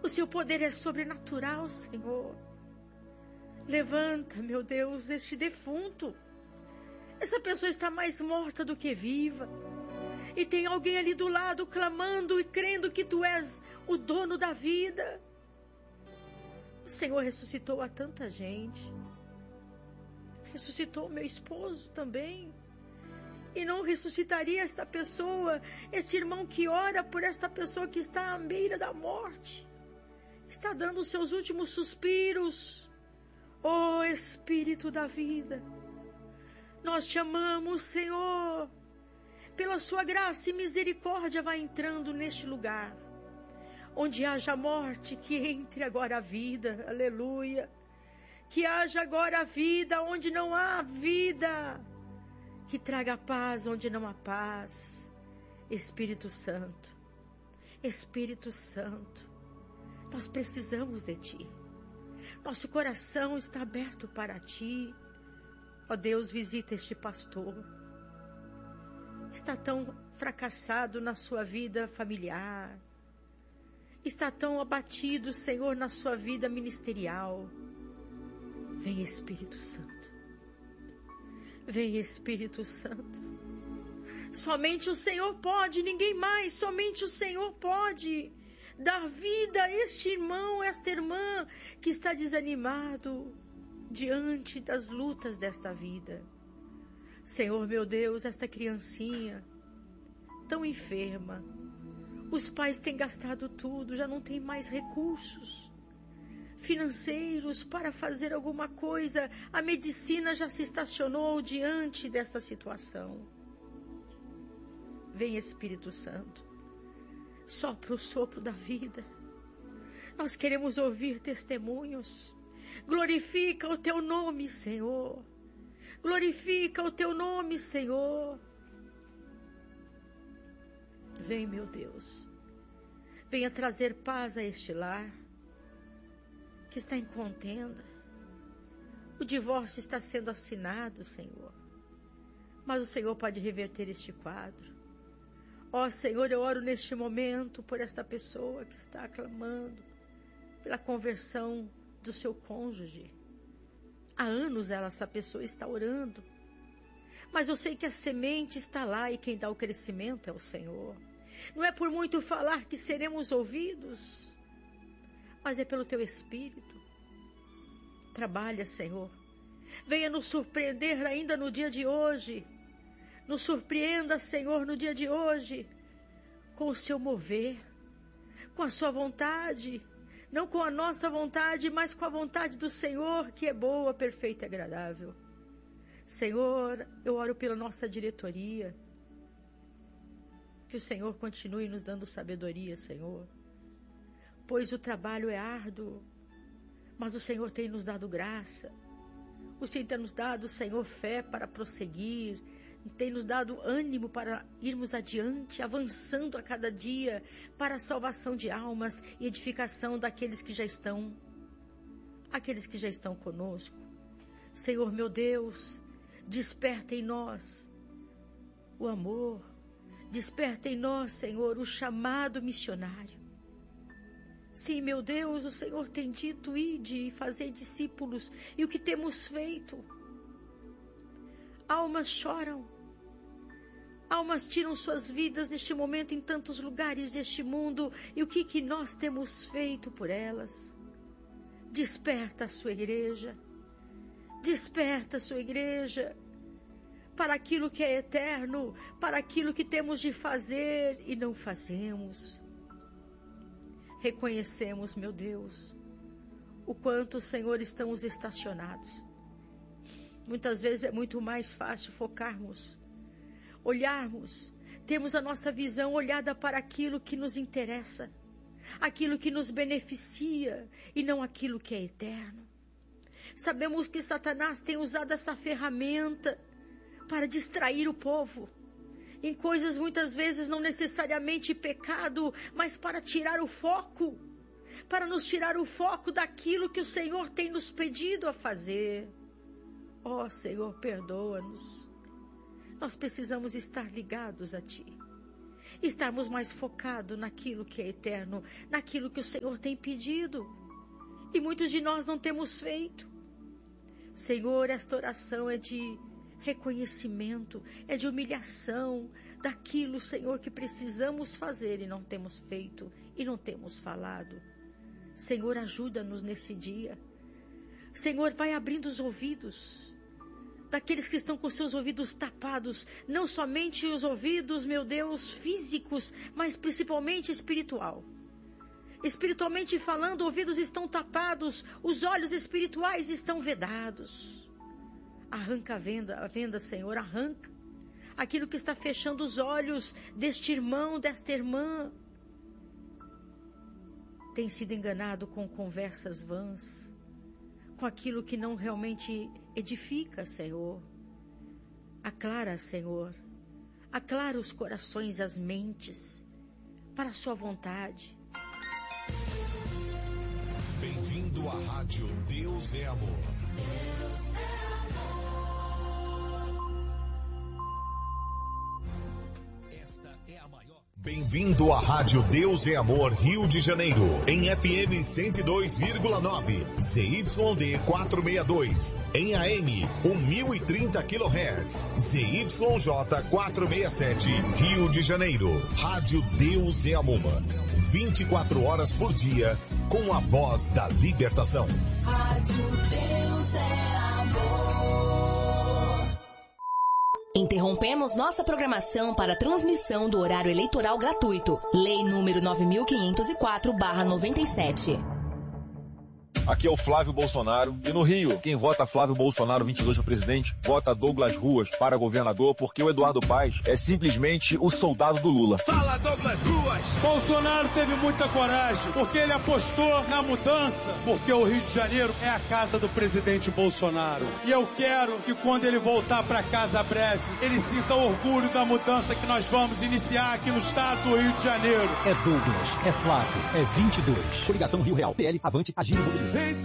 O seu poder é sobrenatural, Senhor. Levanta, meu Deus, este defunto. Essa pessoa está mais morta do que viva. E tem alguém ali do lado clamando e crendo que tu és o dono da vida. O Senhor ressuscitou a tanta gente. Ressuscitou meu esposo também. E não ressuscitaria esta pessoa, este irmão que ora por esta pessoa que está à beira da morte. Está dando os seus últimos suspiros. Ó Espírito da vida, nós te amamos, Senhor. Pela sua graça e misericórdia, vai entrando neste lugar. Onde haja morte, que entre agora a vida. Aleluia. Que haja agora a vida onde não há vida. Que traga paz onde não há paz. Espírito Santo. Espírito Santo. Nós precisamos de Ti. Nosso coração está aberto para Ti. Ó Deus, visita este pastor. Está tão fracassado na sua vida familiar. Está tão abatido, Senhor, na sua vida ministerial. Vem Espírito Santo. Vem Espírito Santo. Somente o Senhor pode, ninguém mais. Somente o Senhor pode dar vida a este irmão, esta irmã que está desanimado diante das lutas desta vida. Senhor meu Deus, esta criancinha tão enferma, os pais têm gastado tudo, já não tem mais recursos financeiros para fazer alguma coisa, a medicina já se estacionou diante desta situação. Vem Espírito Santo, sopra o sopro da vida. Nós queremos ouvir testemunhos. Glorifica o Teu nome, Senhor. Glorifica o Teu nome, Senhor. Vem, meu Deus. Venha trazer paz a este lar que está em contenda. O divórcio está sendo assinado, Senhor. Mas o Senhor pode reverter este quadro. Ó Senhor, eu oro neste momento por esta pessoa que está clamando pela conversão do seu cônjuge. Há anos essa pessoa está orando. Mas eu sei que a semente está lá e quem dá o crescimento é o Senhor. Não é por muito falar que seremos ouvidos, mas é pelo Teu Espírito. Trabalha, Senhor. Venha nos surpreender ainda no dia de hoje. Nos surpreenda, Senhor, no dia de hoje, com o Seu mover, com a Sua vontade, não com a nossa vontade, mas com a vontade do Senhor, que é boa, perfeita e agradável. Senhor, eu oro pela nossa diretoria, que o Senhor continue nos dando sabedoria, Senhor, pois o trabalho é árduo, mas o Senhor tem nos dado graça, o Senhor tem nos dado, Senhor, fé para prosseguir, tem nos dado ânimo para irmos adiante, avançando a cada dia para a salvação de almas e edificação daqueles que já estão conosco. Senhor meu Deus, desperta em nós o amor, desperta em nós, Senhor, o chamado missionário. Sim, meu Deus, o Senhor tem dito, ide e fazer discípulos, e o que temos feito? Almas choram, almas tiram suas vidas neste momento em tantos lugares deste mundo, e o que nós temos feito por elas? Desperta a sua igreja, desperta a sua igreja, para aquilo que é eterno, para aquilo que temos de fazer e não fazemos. Reconhecemos, meu Deus, o quanto, Senhor, estamos estacionados. Muitas vezes é muito mais fácil focarmos, olharmos, termos a nossa visão olhada para aquilo que nos interessa, aquilo que nos beneficia e não aquilo que é eterno. Sabemos que Satanás tem usado essa ferramenta para distrair o povo em coisas muitas vezes não necessariamente pecado, mas para tirar o foco, para nos tirar o foco daquilo que o Senhor tem nos pedido a fazer. Ó Senhor, perdoa-nos. Nós precisamos estar ligados a Ti. estarmos mais focados naquilo que é eterno, naquilo que o Senhor tem pedido. E muitos de nós não temos feito. Senhor, esta oração é de reconhecimento, é de humilhação daquilo, Senhor, que precisamos fazer e não temos feito e não temos falado. Senhor, ajuda-nos nesse dia. Senhor, vai abrindo os ouvidos daqueles que estão com seus ouvidos tapados, não somente os ouvidos, meu Deus, físicos, mas principalmente espiritual. Espiritualmente falando, ouvidos estão tapados, os olhos espirituais estão vedados. Arranca a venda, Senhor, arranca aquilo que está fechando os olhos deste irmão, desta irmã. Tem sido enganado com conversas vãs, com aquilo que não realmente edifica, Senhor. Aclara, Senhor, aclara os corações, as mentes, para a sua vontade. Bem-vindo à Rádio Deus é Amor. Deus é amor. Esta é a maior. Bem-vindo à Rádio Deus é Amor, Rio de Janeiro, em FM 102,9, ZYD 462, em AM 1030 kHz, ZYJ 467, Rio de Janeiro. Rádio Deus é Amor, 24 horas por dia, com a voz da libertação. Rádio Deus é Amor. Interrompemos nossa programação para a transmissão do horário eleitoral gratuito. Lei número 9504/97. Aqui é o Flávio Bolsonaro. E no Rio, quem vota Flávio Bolsonaro 22 para presidente, vota Douglas Ruas para governador, porque o Eduardo Paes é simplesmente o soldado do Lula. Fala, Douglas Ruas! Bolsonaro teve muita coragem, porque ele apostou na mudança, porque o Rio de Janeiro é a casa do presidente Bolsonaro. E eu quero que quando ele voltar para casa breve, ele sinta orgulho da mudança que nós vamos iniciar aqui no estado do Rio de Janeiro. É Douglas, é Flávio, é 22. Coligação Rio Real, PL, Avante, Agir e Mobiliza.